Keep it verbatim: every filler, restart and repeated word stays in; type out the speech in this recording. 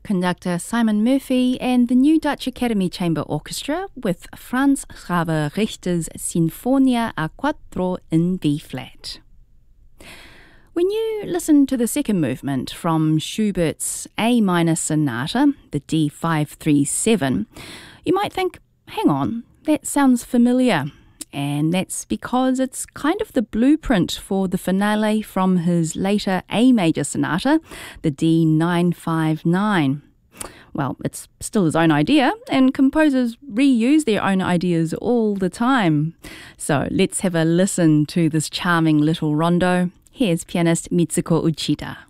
conductor Simon Murphy and the new Dutch Academy Chamber Orchestra with Franz Xaver Richter's Sinfonia a Quattro in B-flat. When you listen to the second movement from Schubert's A minor sonata, the D five three seven, you might think, hang on, that sounds familiar. And that's because it's kind of the blueprint for the finale from his later A major sonata, the D nine five nine. Well, it's still his own idea, and composers reuse their own ideas all the time. So let's have a listen to this charming little rondo. Here's pianist Mitsuko Uchida.